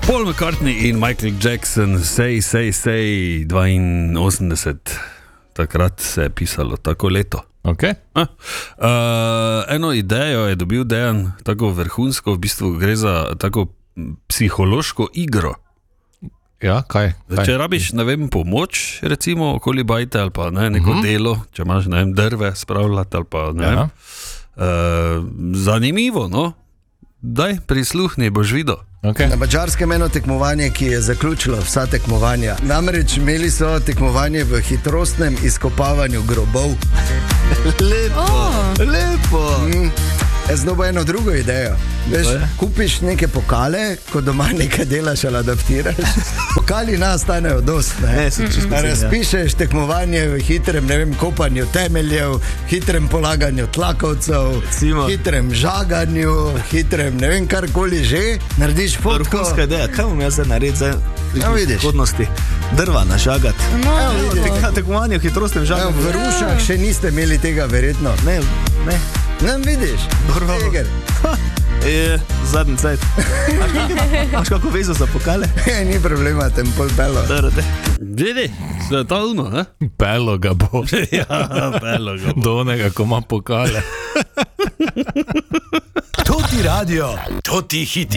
Paul McCartney in Michael Jackson, Say, 82, takrat se je pisalo tako leto. Okay. Eno idejo je dobil Dejan, tako vrhunsko, v bistvu gre za tako psihološko igro. Ja, kaj? Če rabiš, ne vem, pomoč, recimo, okoli bajte ali pa ne, neko delo, če imaš, ne vem, drve spravljati ali pa ne vem. Zanimivo, no? Daj, prisluhni, boš videl. Okay. Na Madžarskem eno tekmovanje, ki je zaključilo vsa tekmovanja. Namreč imeli so tekmovanje v hitrostnem izkopavanju grobov. Lepo. Zdaj bo eno drugo idejo. Veš, kupiš neke pokale, ko doma nekaj delaš ali adaptiraš. Pokali nastanejo dost, ne? Razpišeš tekmovanje v hitrem, ne vem, kopanju temeljev, hitrem polaganju tlakovcev, hitrem žaganju, hitrem, ne vem, karkoli že. Narediš fotko. Vrhunska ideja, kaj bom jaz zdaj narediti za prihodnosti? Drva nažagati. Tekmovanje v hitrostnem žaganju. V Rušah še niste imeli tega, verjetno. Ne. Ne vidiš? Zadnji cajt. Imaš kako vezo za pokale? Ni problema, tem pol pelo. Vidi, da je to uno, ne? Pelo ga bo. Ja, pelo ga bo. Do onega, ko ima pokale. To ti radio, to ti hiti.